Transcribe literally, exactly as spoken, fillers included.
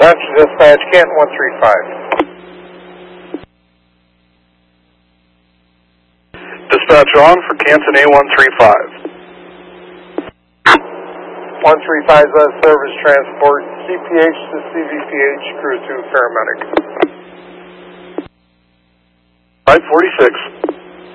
Roger, dispatch, Canton one three five. Dispatch on for Canton A one three five. one three five is on service transport, C P H to C V P H, crew two paramedic. five forty-six.